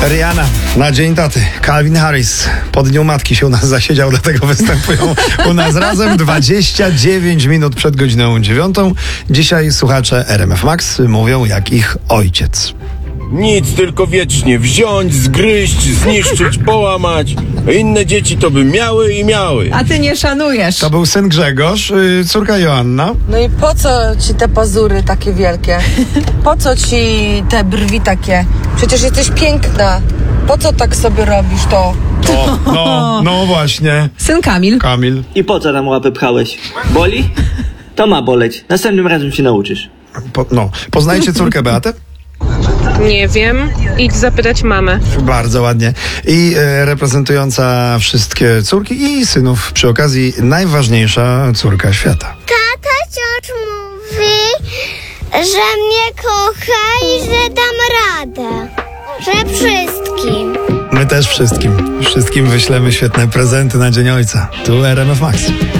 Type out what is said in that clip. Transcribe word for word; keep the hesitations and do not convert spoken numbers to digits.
Rihanna na Dzień Taty. Calvin Harris po Dniu Matki się u nas zasiedział, dlatego występują u nas razem dwadzieścia dziewięć minut przed godziną dziewiątą. Dzisiaj słuchacze R M F Max mówią jak ich ojciec. Nic, tylko wiecznie wziąć, zgryźć, zniszczyć, połamać. A inne dzieci to by miały i miały. A ty nie szanujesz. To był syn Grzegorz, yy, córka Joanna. No i po co ci te pazury takie wielkie? Po co ci te brwi takie? Przecież jesteś piękna. Po co tak sobie robisz to? O, no, no właśnie. Syn Kamil. Kamil. I po co tam łapę pchałeś? Boli? To ma boleć. Następnym razem się nauczysz. Po, no, poznajcie córkę Beatę? Nie wiem. Idź zapytać mamę. Bardzo ładnie. I e, reprezentująca wszystkie córki i synów przy okazji najważniejsza córka świata. Tata wciąż mówi, że mnie kocha i że dam radę. Że wszystkim. My też wszystkim. Wszystkim wyślemy świetne prezenty na Dzień Ojca. Tu R M F Max.